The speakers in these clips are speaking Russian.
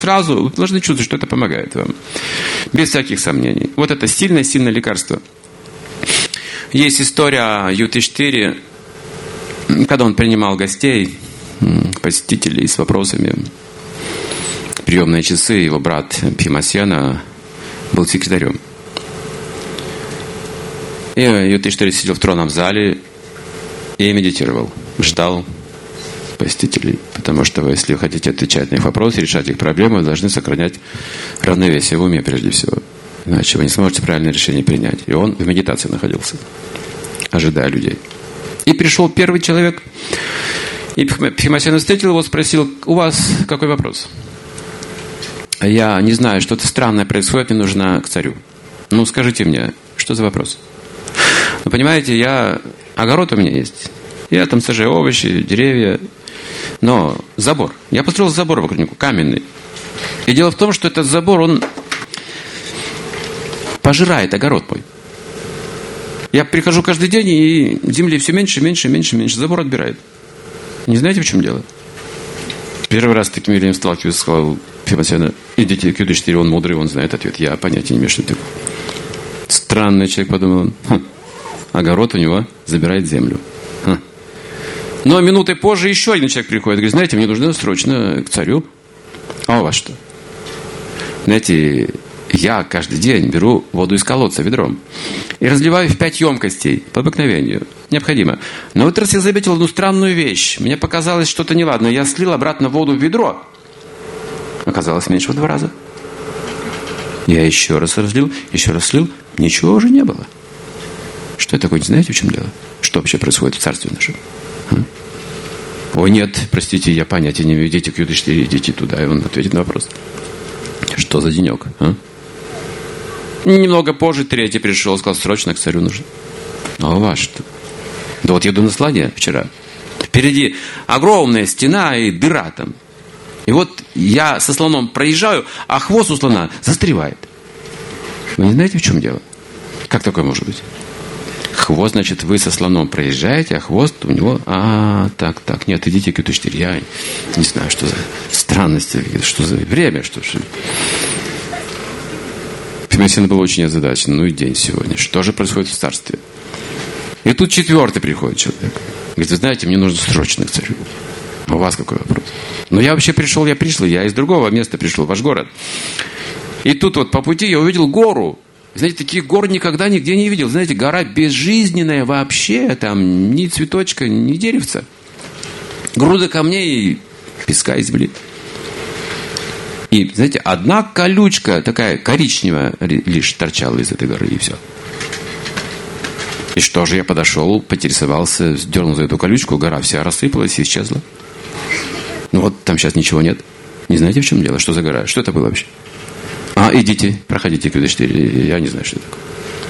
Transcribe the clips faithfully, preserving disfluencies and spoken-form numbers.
Сразу вы должны чувствовать, что это помогает вам. Без всяких сомнений. Вот это сильное-сильное лекарство. Есть история Ю Т четыре, когда он принимал гостей, посетителей с вопросами. Приемные часы, его брат Пхимасена был секретарем. И Ю Т четыре сидел в тронном зале и медитировал, ждал посетителей. Потому что вы, если вы хотите отвечать на их вопросы, решать их проблемы, вы должны сохранять равновесие в уме прежде всего. Иначе вы не сможете правильное решение принять. И он в медитации находился, ожидая людей. И пришел первый человек, и Пхимасена встретил его, спросил: у вас какой вопрос? Я не знаю, что-то странное происходит, мне нужно к царю. Ну, скажите мне, что за вопрос? Вы понимаете, я... огород у меня есть. Я там сажаю овощи, деревья. Но забор. Я построил забор вокруг него, каменный. И дело в том, что этот забор, он пожирает огород мой. Я прихожу каждый день, и земли все меньше, меньше, меньше, меньше. Забор отбирает. Не знаете, в чем дело? Первый раз с таким явлением сталкиваюсь, сказал Пхимасена: идите к Ю Т четыре, он мудрый, он знает ответ. Я понятия не имею, что это такое. Странный человек, подумал. Хм. Огород у него забирает землю. Хм. Но минуты позже еще один человек приходит, говорит: знаете, мне нужно срочно к царю. А у вас что? Знаете, я каждый день беру воду из колодца ведром и разливаю в пять емкостей по обыкновению. Необходимо. Но в этот раз я заметил одну странную вещь. Мне показалось что-то неладное. Я слил обратно воду в ведро. Оказалось меньше в два раза. Я еще раз разлил, еще раз слил. Ничего уже не было. Что это такое, не знаете, в чем дело? Что вообще происходит в царстве нашем? А? О, нет, простите, я понятия не имею. Идите к Ю Т четыре, идите туда, и он ответит на вопрос. Что за денек? А? Немного позже третий пришел, сказал: срочно к царю нужно. А у вас что? Да вот еду на слоне вчера. Впереди огромная стена и дыра там. И вот я со слоном проезжаю, а хвост у слона застревает. Вы не знаете, в чем дело? Как такое может быть? Хвост, значит, вы со слоном проезжаете, а хвост у него... А, так, так, нет, идите к Ю Т четыре. Я не знаю, что за странности, что за время, что же... Пхимасена был очень озадачен. Ну и день сегодня. Что же происходит в царстве? И тут четвертый приходит человек. Говорит: вы знаете, мне нужно срочно к царю. А у вас какой вопрос? Ну я вообще пришел, я пришел, я из другого места пришел, в ваш город. И тут вот по пути я увидел гору. Знаете, таких гор никогда нигде не видел. Знаете, гора безжизненная вообще. Там ни цветочка, ни деревца. Груда камней и песка и земли. И, знаете, одна колючка такая коричневая лишь торчала из этой горы, и все. И что же, я подошел, поинтересовался, дернул за эту колючку, гора вся рассыпалась и исчезла. Ну вот, там сейчас ничего нет. Не знаете, в чем дело? Что за гора? Что это было вообще? А, идите, проходите к Ю Т четыре. Я не знаю, что это такое.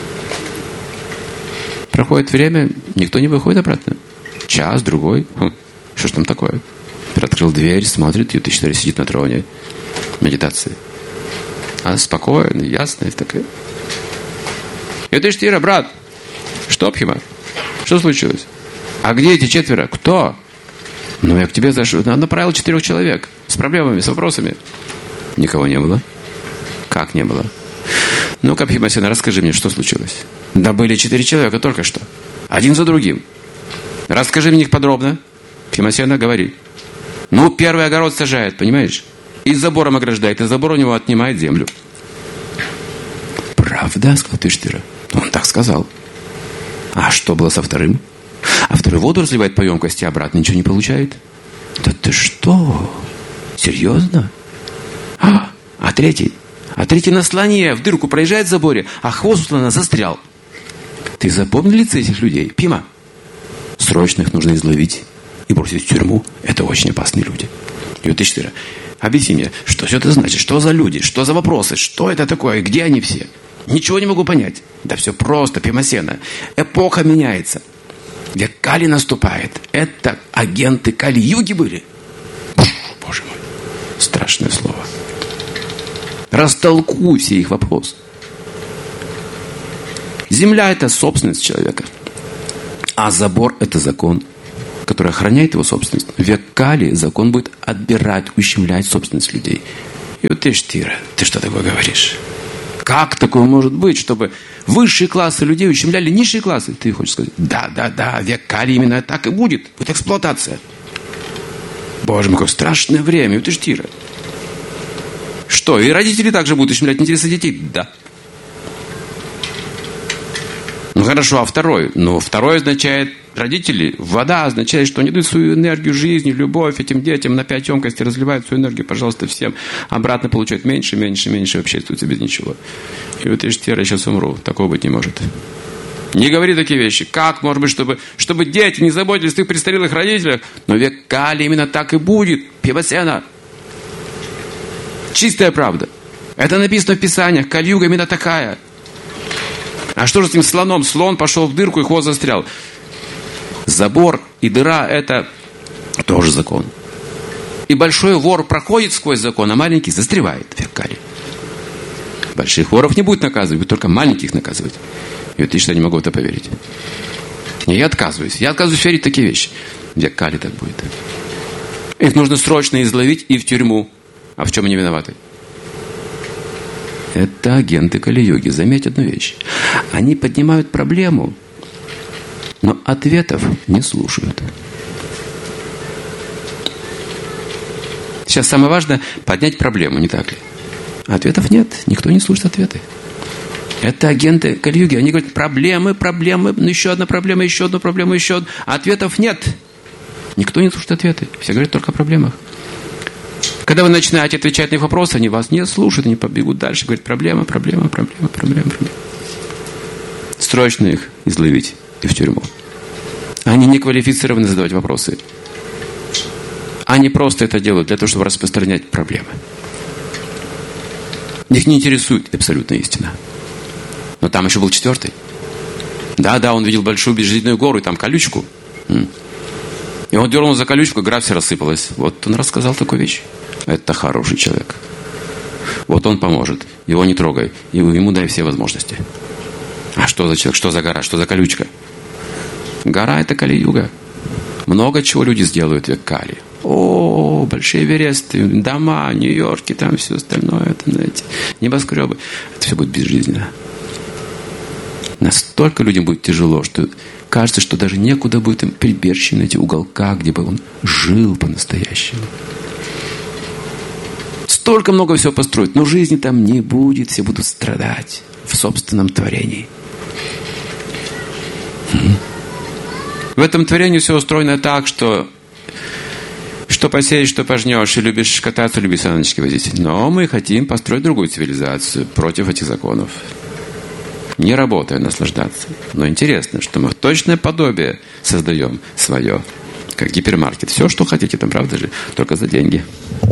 Проходит время, никто не выходит обратно. Час, другой. Хм, что ж там такое? Открыл дверь, смотрит, Ю Т четыре сидит на троне. Медитации. А спокойно, ясно, и такая. Ю Т четыре, брат. Что, Пхима? Что случилось? А где эти четверо? Кто? Ну, я к тебе зашел. Направил четырех человек. С проблемами, с вопросами. Никого не было. Как не было? Ну-ка, Пхимасена, расскажи мне, что случилось? Да были четыре человека только что. Один за другим. Расскажи мне их подробно. Пхимасена, говори. Ну, первый огород сажает, понимаешь? И забором ограждает, и забор у него отнимает землю. Правда, сказал Ю Т четыре. Он так сказал. А что было со вторым? А второй воду разливает по емкости, обратно ничего не получает. Да ты что? Серьезно? А, а третий? А третий на слоне в дырку проезжает в заборе, а хвост у слона застрял. Ты запомнил лица этих людей? Пима? Срочно их нужно изловить и бросить в тюрьму. Это очень опасные люди. Ю Т четыре. Объясни мне, что все это значит? Что за люди? Что за вопросы? Что это такое? Где они все? Ничего не могу понять. Да все просто, Пхимасена. Эпоха меняется. Век Кали наступает. Это агенты Кали-юги были? Боже мой. Страшное слово. Растолкуй все их вопросы. Земля – это собственность человека. А забор – это закон, который охраняет его собственность. В век Кали закон будет отбирать, ущемлять собственность людей. И вот ты, Штира, ты что такое говоришь? Как такое может быть, чтобы высшие классы людей ущемляли низшие классы? Ты хочешь сказать, да, да, да, век Кали именно так и будет. Будет эксплуатация. Боже мой, какое страшное время. И вот ты, Штира. Что, и родители также будут ущемлять интересы детей? Да. Ну хорошо, а второй? Ну, второй означает родители. Вода означает, что они дают свою энергию жизни, любовь этим детям на пять емкостей, разливают свою энергию, пожалуйста, всем. Обратно получают меньше, меньше, меньше, вообще остаются без ничего. И вот я сейчас умру. Такого быть не может. Не говори такие вещи. Как может быть, чтобы, чтобы дети не заботились о своих престарелых родителях? Но век Кали именно так и будет. Пивасена. Чистая правда. Это написано в Писаниях. Кали-юга именно такая. А что же с этим слоном? Слон пошел в дырку и хвост застрял. Забор и дыра – это тоже закон. И большой вор проходит сквозь закон, а маленький застревает в век Кали. Больших воров не будет наказывать, будет только маленьких наказывать. И вот я что, не могу в это поверить. И я отказываюсь. Я отказываюсь верить в такие вещи. В век Кали так будет. Их нужно срочно изловить и в тюрьму. А в чем они виноваты? Это агенты Кали-юги. Заметь одну вещь. Они поднимают проблему, но ответов не слушают. Сейчас самое важное поднять проблему, не так ли? Ответов нет. Никто не слушает ответы. Это агенты Кали-юги. Они говорят, проблемы, проблемы, ну еще одна проблема, еще одна проблема, еще одна. Ответов нет. Никто не слушает ответы. Все говорят только о проблемах. Когда вы начинаете отвечать на их вопросы, они вас не слушают, они побегут дальше, говорят, проблема, проблема, проблема, проблема, проблема. Срочно их изловить и в тюрьму. Они не квалифицированы задавать вопросы. Они просто это делают для того, чтобы распространять проблемы. Их не интересует абсолютная истина. Но там еще был четвертый. Да-да, он видел большую безжизненную гору и там колючку. И он дернул за колючку, гора вся рассыпалась. Вот он рассказал такую вещь. Это хороший человек. Вот он поможет. Его не трогай. Ему дай все возможности. А что за человек? Что за гора? Что за колючка? Гора – это Кали-юга. Много чего люди сделают в век Кали. О, большие Эвересты, дома, Нью-Йорке, там все остальное. Это, знаете, небоскребы. Это все будет безжизненно. Настолько людям будет тяжело, что кажется, что даже некуда будет им прибежище найти уголка, где бы он жил по-настоящему. Столько много всего построить, но жизни там не будет, все будут страдать в собственном творении. В этом творении все устроено так, что что посеешь, что пожнешь, и любишь кататься, любишь саночки возить. Но мы хотим построить другую цивилизацию против этих законов. Не работая, наслаждаться. Но интересно, что мы точное подобие создаем свое, как гипермаркет. Все, что хотите, там, правда же, только за деньги.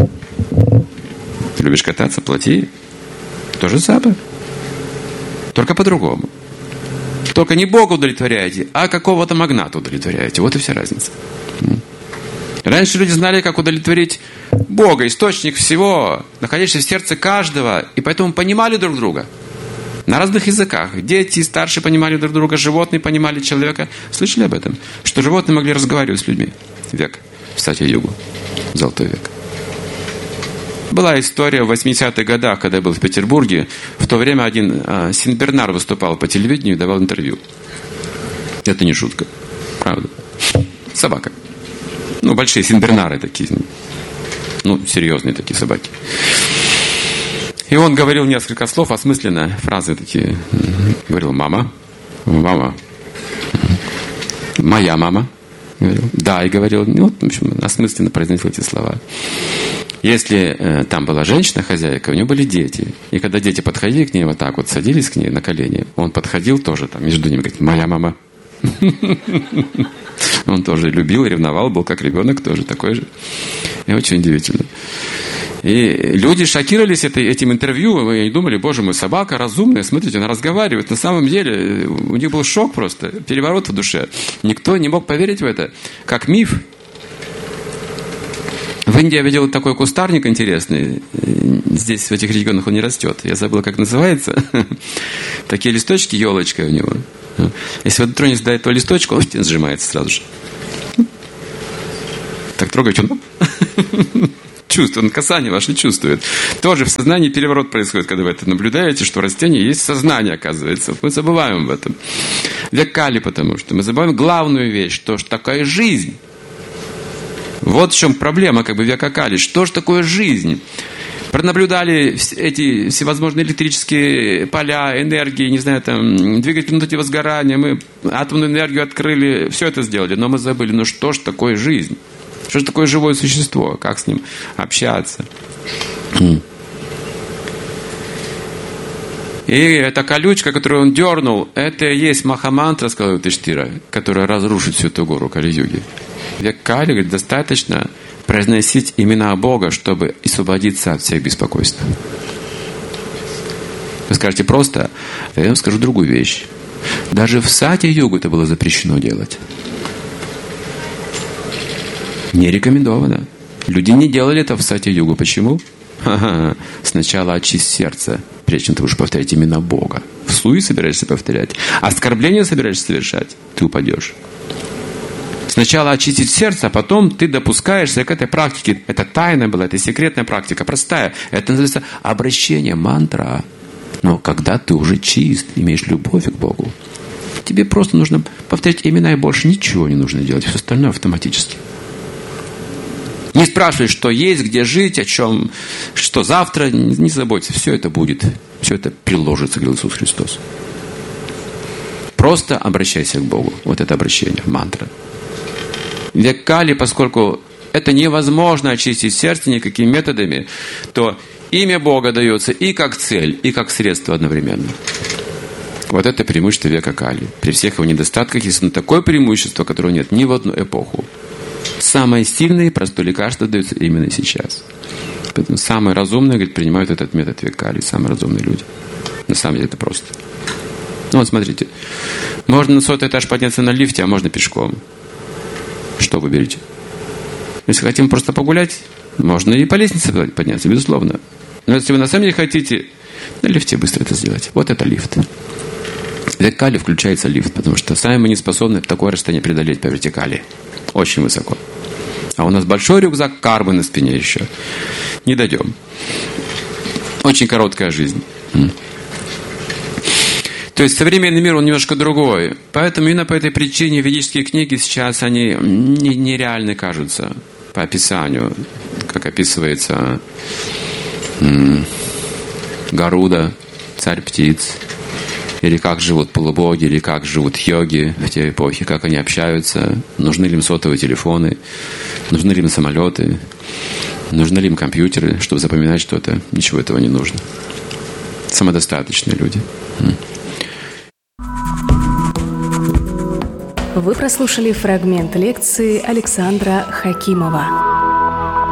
Ты любишь кататься, плати. То же самое. Только по-другому. Только не Бога удовлетворяете, а какого-то магната удовлетворяете. Вот и вся разница. Раньше люди знали, как удовлетворить Бога, источник всего, находящийся в сердце каждого, и поэтому понимали друг друга. На разных языках. Дети старшие понимали друг друга, животные понимали человека. Слышали об этом? Что животные могли разговаривать с людьми. Век. Кстати, югу. Золотой век. Была история в восьмидесятых годах, когда я был в Петербурге. В то время один а, Синбернар выступал по телевидению и давал интервью. Это не шутка. Правда. Собака. Ну, большие Синбернары такие. Ну, серьезные такие собаки. И он говорил несколько слов, осмысленно, фразы такие. Говорил, мама, мама, моя мама. Говорил, да, и говорил, ну, в общем, осмысленно произносил эти слова. Если э, там была женщина-хозяйка, у нее были дети. И когда дети подходили к ней, вот так вот садились к ней на колени, он подходил тоже там, между ними, говорит, моя мама. Он тоже любил, ревновал, был как ребенок тоже такой же. И очень удивительно. И люди шокировались этим интервью, и думали, боже мой, собака разумная, смотрите, она разговаривает. На самом деле, у них был шок просто, переворот в душе. Никто не мог поверить в это, как миф. В Индии я видел такой кустарник интересный. Здесь, в этих регионах, он не растет. Я забыл, как называется. Такие листочки, елочка у него. Если вы дотронетесь до этого листочка, он сжимается сразу же. Так трогаете, он чувствует, он касание ваше чувствует. Тоже в сознании переворот происходит, когда вы это наблюдаете, что растение есть сознание, оказывается. Мы забываем об этом. Векали, потому что мы забываем главную вещь, что ж такое жизнь. Вот в чем проблема, как бы векакали. Что ж такое жизнь? Пронаблюдали эти всевозможные электрические поля, энергии, не знаю, там, двигатели внутреннего сгорания, мы атомную энергию открыли, все это сделали, но мы забыли, ну что ж такое жизнь? Что же такое живое существо? Как с ним общаться? И эта колючка, которую он дернул, это и есть Махамантра, сказал Юдхиштира, которая разрушит всю эту гору Кали-юги. Век Кали, говорит, достаточно произносить имена Бога, чтобы освободиться от всех беспокойств. Вы скажете просто, я вам скажу другую вещь. Даже в Сати-югу это было запрещено делать. Не рекомендовано. Люди не делали это в Сати-югу. Почему? Ха-ха. Сначала очисть сердце, прежде чем ты будешь повторять имена Бога. В суе собираешься повторять. Оскорбление собираешься совершать, ты упадешь. Сначала очистить сердце, а потом ты допускаешься к этой практике. Это тайна была, это секретная практика, простая. Это называется обращение, мантра. Но когда ты уже чист, имеешь любовь к Богу, тебе просто нужно повторять имена, и больше ничего не нужно делать. Все остальное автоматически. Не спрашивай, что есть, где жить, о чем, что завтра. Не забудьте, все это будет. Все это приложится, говорил Иисус Христос. Просто обращайся к Богу. Вот это обращение, мантра. Век Кали, поскольку это невозможно очистить сердце никакими методами, то имя Бога дается и как цель, и как средство одновременно. Вот это преимущество века Кали. При всех его недостатках есть такое преимущество, которого нет ни в одну эпоху. Самое сильное и простое лекарство дается именно сейчас. Поэтому самые разумные, говорит, принимают этот метод век Кали. Самые разумные люди. На самом деле это просто. Ну вот смотрите. Можно на сотый этаж подняться на лифте, а можно пешком. Что выберете? Если хотим просто погулять, можно и по лестнице подняться, безусловно. Но если вы на самом деле хотите, на лифте быстро это сделать. Вот это лифт. В век Кали включается лифт, потому что сами мы не способны такое расстояние преодолеть по вертикали. Очень высоко. А у нас большой рюкзак кармы на спине еще. Не дойдем. Очень короткая жизнь. То есть современный мир, он немножко другой. Поэтому именно по этой причине ведические книги сейчас, они нереальны кажутся по описанию. Как описывается м- Гаруда, царь птиц. Или как живут полубоги, или как живут йоги в те эпохи, как они общаются, нужны ли им сотовые телефоны, нужны ли им самолеты, нужны ли им компьютеры, чтобы запоминать что-то. Ничего этого не нужно. Самодостаточные люди. Вы прослушали фрагмент лекции Александра Хакимова.